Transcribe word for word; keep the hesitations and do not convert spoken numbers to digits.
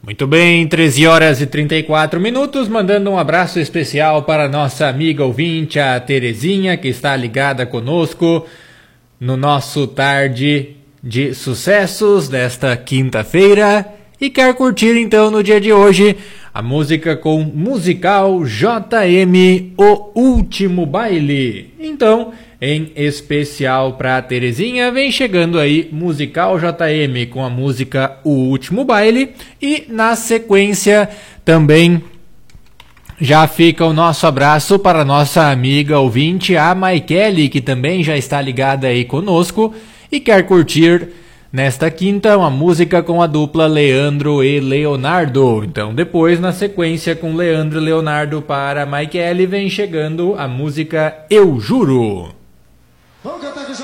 Muito bem, treze horas e trinta e quatro minutos, mandando um abraço especial para nossa amiga ouvinte, a Terezinha, que está ligada conosco no nosso Tarde de Sucessos desta quinta-feira e quer curtir então no dia de hoje a música com Musical J M, O Último Baile. Então, em especial para Terezinha, vem chegando aí Musical J M com a música O Último Baile e na sequência também já fica o nosso abraço para a nossa amiga ouvinte, a Maikele, que também já está ligada aí conosco e quer curtir nesta quinta uma música com a dupla Leandro e Leonardo. Então depois, na sequência com Leandro e Leonardo para Maikele, vem chegando a música Eu Juro. Vamos cantar aqui junto.